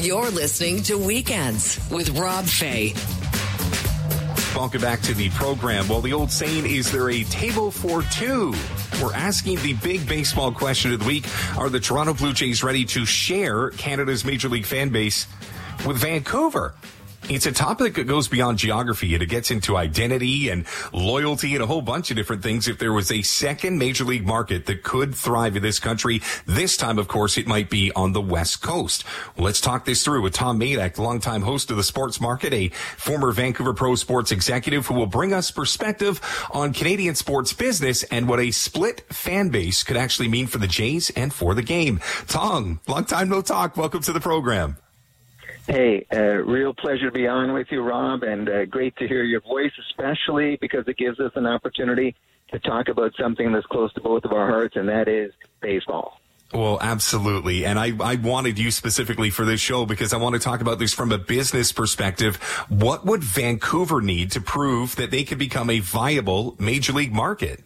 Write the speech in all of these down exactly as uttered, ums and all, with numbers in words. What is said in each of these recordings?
You're listening to Weekends with Rob Fay. Welcome back to the program. Well, the old saying, is there a table for two? We're asking the big baseball question of the week. Are the Toronto Blue Jays ready to share Canada's Major League fan base with Vancouver? It's a topic that goes beyond geography, and it gets into identity and loyalty and a whole bunch of different things. If there was a second major league market that could thrive in this country, this time, of course, it might be on the West Coast. Well, let's talk this through with Tom Madak, the longtime host of the Sports Market, a former Vancouver Pro Sports executive who will bring us perspective on Canadian sports business and what a split fan base could actually mean for the Jays and for the game. Tom, long time no talk. Welcome to the program. Hey, uh, real pleasure to be on with you, Rob, and uh, great to hear your voice, especially because it gives us an opportunity to talk about something that's close to both of our hearts, and that is baseball. Well, absolutely. And I, I wanted you specifically for this show because I want to talk about this from a business perspective. What would Vancouver need to prove that they could become a viable major league market?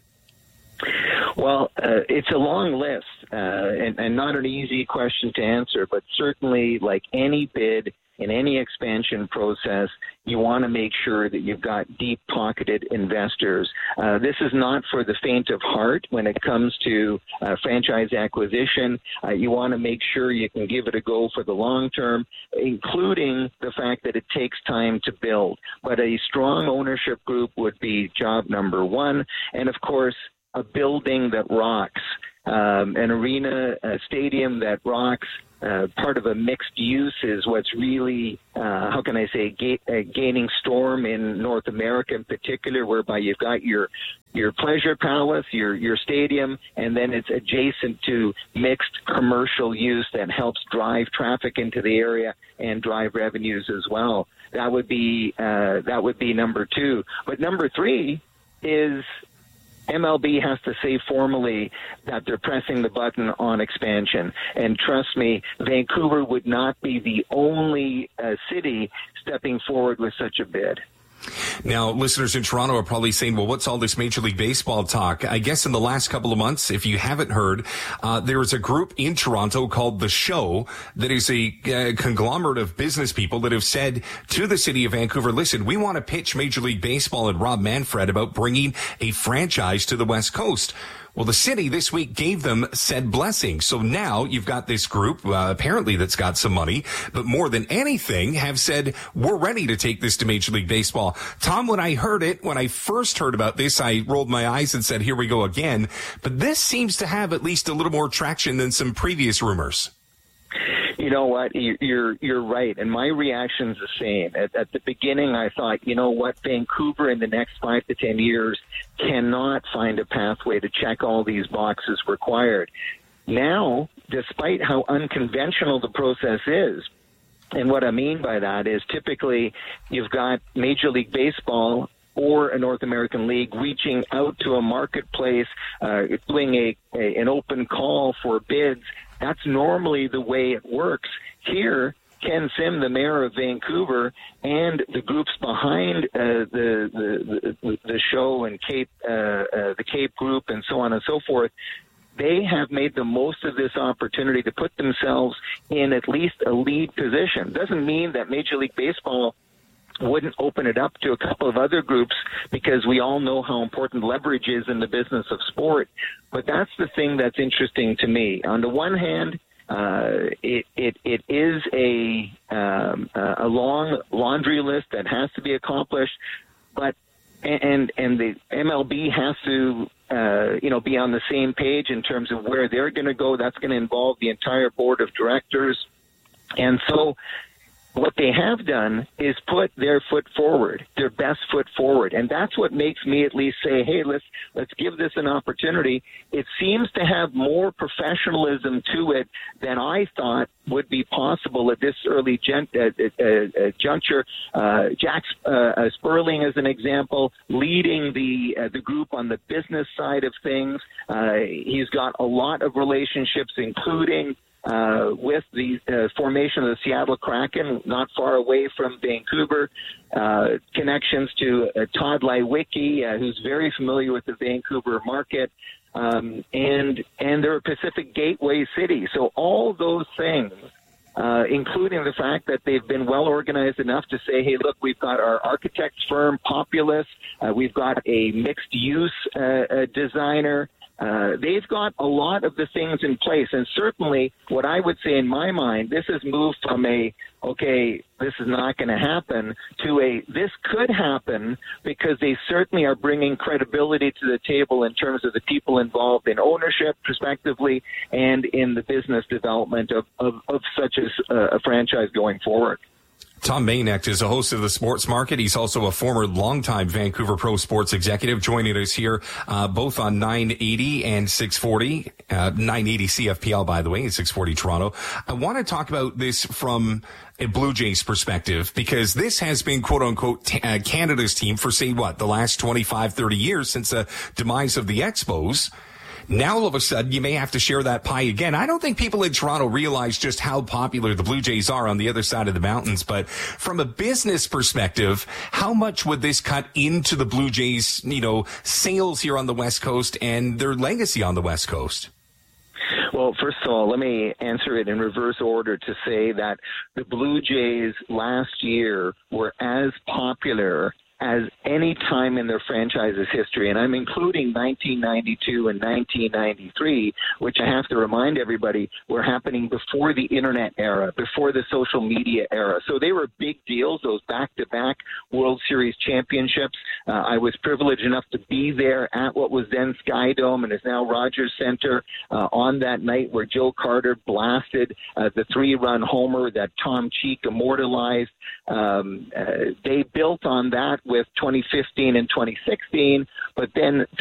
Well, uh, it's a long list uh, and, and not an easy question to answer, but certainly like any bid in any expansion process, you want to make sure that you've got deep-pocketed investors. Uh, this is not for the faint of heart when it comes to uh, franchise acquisition. Uh, you want to make sure you can give it a go for the long term, including the fact that it takes time to build. But a strong ownership group would be job number one. And, of course, a building that rocks, um, an arena, a stadium that rocks, uh, part of a mixed use is what's really, uh, how can I say, ga- uh, gaining storm in North America in particular, whereby you've got your your pleasure palace, your your stadium, and then it's adjacent to mixed commercial use that helps drive traffic into the area and drive revenues as well. That would be uh, that would be number two. But number three is M L B has to say formally that they're pressing the button on expansion. And trust me, Vancouver would not be the only uh, city stepping forward with such a bid. Now, listeners in Toronto are probably saying, well, what's all this Major League Baseball talk? I guess in the last couple of months, if you haven't heard, uh, there is a group in Toronto called The Show that is a uh, conglomerate of business people that have said to the city of Vancouver, listen, we want to pitch Major League Baseball and Rob Manfred about bringing a franchise to the West Coast. Well, the city this week gave them said blessing. So now you've got this group, uh, apparently that's got some money, but more than anything have said, we're ready to take this to Major League Baseball. Tom, when I heard it, when I first heard about this, I rolled my eyes and said, here we go again. But this seems to have at least a little more traction than some previous rumors. You know what? You're you're right, and my reaction's the same. At, at the beginning, I thought, you know what, Vancouver in the next five to ten years cannot find a pathway to check all these boxes required. Now, despite how unconventional the process is, and what I mean by that is typically you've got Major League Baseball or a North American league reaching out to a marketplace, uh, doing a, a an open call for bids. That's normally the way it works. Here, Ken Sim, the mayor of Vancouver, and the groups behind uh, the, the, the the show and Cape, uh, uh, the Cape Group, and so on and so forth, they have made the most of this opportunity to put themselves in at least a lead position. Doesn't mean that Major League Baseball wouldn't open it up to a couple of other groups, because we all know how important leverage is in the business of sport. But that's the thing that's interesting to me. On the one hand, uh, it, it, it is a, um, a long laundry list that has to be accomplished, but and and the M L B has to uh, you know be on the same page in terms of where they're going to go. That's going to involve the entire board of directors, and so what they have done is put their foot forward, their best foot forward. And that's what makes me at least say, hey, let's let's give this an opportunity. It seems to have more professionalism to it than I thought would be possible at this early gent, uh, uh, uh, juncture. Uh, Jack uh, Sperling, as an example, leading the uh, the group on the business side of things. Uh, he's got a lot of relationships, including Uh, with the uh, formation of the Seattle Kraken, not far away from Vancouver, uh, connections to uh, Todd Lywicki, uh, who's very familiar with the Vancouver market, um, and and they're a Pacific Gateway city. So all those things uh, including the fact that they've been well organized enough to say, hey, look, we've got our architects firm, Populous, uh, we've got a mixed-use uh, uh, designer. Uh, they've got a lot of the things in place, and certainly what I would say in my mind, this has moved from a, okay, this is not going to happen, to a, this could happen, because they certainly are bringing credibility to the table in terms of the people involved in ownership, prospectively, and in the business development of, of, of such as a franchise going forward. Tom Mayenknecht is a host of the Sports Market. He's also a former longtime Vancouver Pro Sports executive, joining us here uh, both on nine eighty and six forty, uh, nine eighty C F P L, by the way, and six forty Toronto. I want to talk about this from a Blue Jays perspective, because this has been, quote unquote, t- uh, Canada's team for, say, what, the last twenty-five, thirty years since the demise of the Expos. Now, all of a sudden, you may have to share that pie again. I don't think people in Toronto realize just how popular the Blue Jays are on the other side of the mountains. But from a business perspective, how much would this cut into the Blue Jays, you know, sales here on the West Coast and their legacy on the West Coast? Well, first of all, let me answer it in reverse order to say that the Blue Jays last year were as popular as any time in their franchise's history, and I'm including nineteen ninety-two and nineteen ninety-three, which I have to remind everybody were happening before the internet era, before the social media era. So they were big deals, those back-to-back World Series championships. Uh, I was privileged enough to be there at what was then Sky Dome and is now Rogers Center uh, on that night where Joe Carter blasted uh, the three-run homer that Tom Cheek immortalized. Um, uh, they built on that with twenty fifteen and twenty sixteen, but then